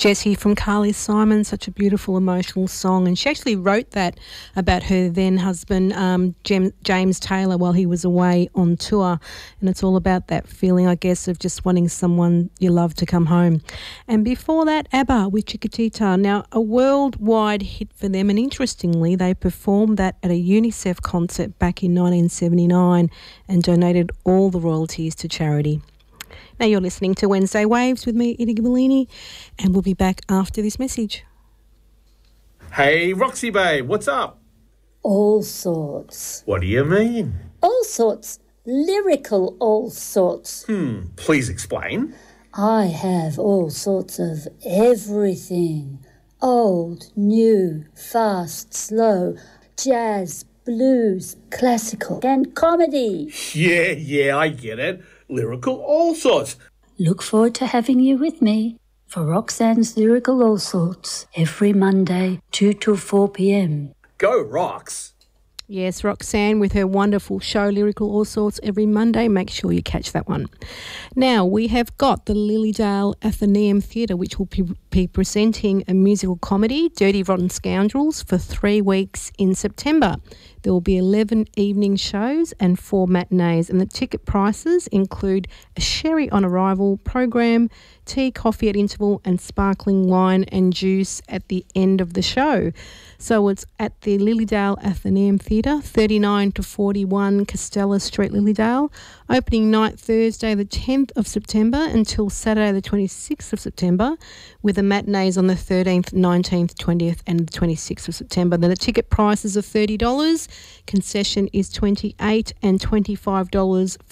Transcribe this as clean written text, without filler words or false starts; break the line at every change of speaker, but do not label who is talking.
Jessie from Carly Simon, such a beautiful emotional song, and she actually wrote that about her then husband James Taylor while he was away on tour, and it's all about that feeling, I guess, of just wanting someone you love to come home. And before that, ABBA with Chiquitita, now a worldwide hit for them, and interestingly they performed that at a UNICEF concert back in 1979 and donated all the royalties to charity. Now you're listening to Wednesday Waves with me, Edie Gabellini, and we'll be back after this message.
Hey, Roxy babe, what's up?
All sorts.
What do you mean?
All sorts. Lyrical all sorts.
Please explain.
I have all sorts of everything. Old, new, fast, slow, jazz, blues, classical, and comedy.
Yeah, I get it. Lyrical all sorts.
Look forward to having you with me for Roxanne's Lyrical All Sorts every Monday, 2 till 4 p.m.
Go Rox.
Yes, Roxanne with her wonderful show Lyrical All Sorts every Monday. Make sure you catch that one. Now, we have got the Lilydale Athenaeum Theatre, which will be presenting a musical comedy, Dirty Rotten Scoundrels, for 3 weeks in September. There will be 11 evening shows and 4 matinees, and the ticket prices include a sherry on arrival program, tea, coffee at interval, and sparkling wine and juice at the end of the show. So it's at the Lilydale Athenaeum Theatre, 39 to 41 Castella Street, Lilydale. Opening night Thursday the 10th of September until Saturday the 26th of September, with the matinees on the 13th, 19th, 20th and the 26th of September. Then the ticket prices are $30. Concession is $28 and $25